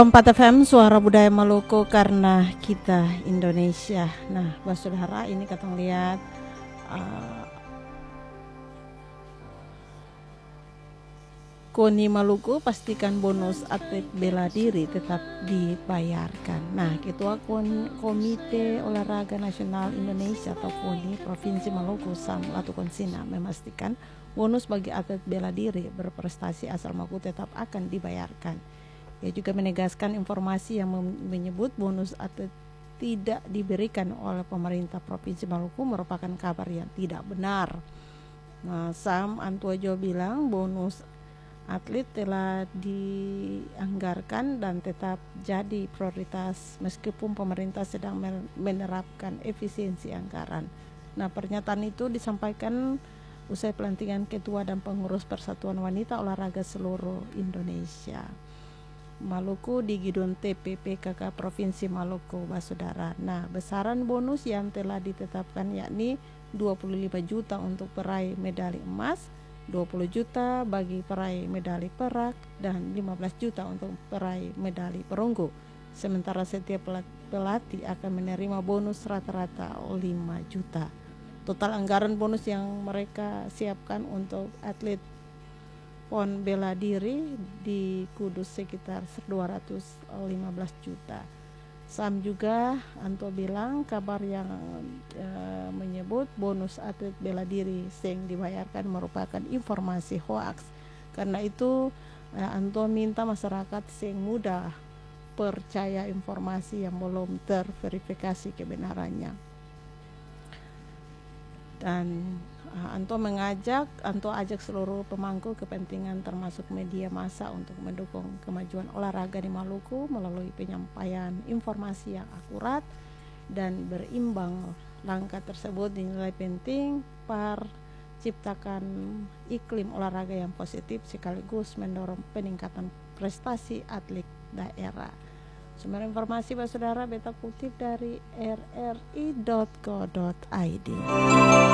4 FM Suara Budaya Maluku karena kita Indonesia. Nah, saudara, ini kita lihat KONI Maluku pastikan bonus atlet bela diri tetap dibayarkan. Nah, Ketua Komite Olahraga Nasional Indonesia atau KONI Provinsi Maluku Sam Latukonsina memastikan bonus bagi atlet bela diri berprestasi asal Maluku tetap akan dibayarkan. Ia juga menegaskan informasi yang menyebut bonus atlet tidak diberikan oleh pemerintah Provinsi Maluku merupakan kabar yang tidak benar. Nah, Sam Antuojo bilang bonus atlet telah dianggarkan dan tetap jadi prioritas meskipun pemerintah sedang menerapkan efisiensi anggaran. Nah, pernyataan itu disampaikan usai pelantikan Ketua dan Pengurus Persatuan Wanita Olahraga Seluruh Indonesia Maluku di Gedung TPPKK Provinsi Maluku, saudara. Nah, besaran bonus yang telah ditetapkan yakni 25 juta untuk peraih medali emas, 20 juta bagi peraih medali perak, dan 15 juta untuk peraih medali perunggu. Sementara setiap pelatih akan menerima bonus rata-rata 5 juta. Total anggaran bonus yang mereka siapkan untuk atlet PON bela diri di Kudus sekitar 215 juta. Sam juga Anto bilang kabar yang menyebut bonus atlet bela diri yang dibayarkan merupakan informasi hoaks. Karena itu Anto minta masyarakat yang mudah percaya informasi yang belum terverifikasi kebenarannya. Dan Anto ajak seluruh pemangku kepentingan termasuk media massa untuk mendukung kemajuan olahraga di Maluku melalui penyampaian informasi yang akurat dan berimbang. Langkah tersebut dinilai penting ciptakan iklim olahraga yang positif sekaligus mendorong peningkatan prestasi atlet daerah. Sumber informasi saudara beta kutip dari rri.co.id.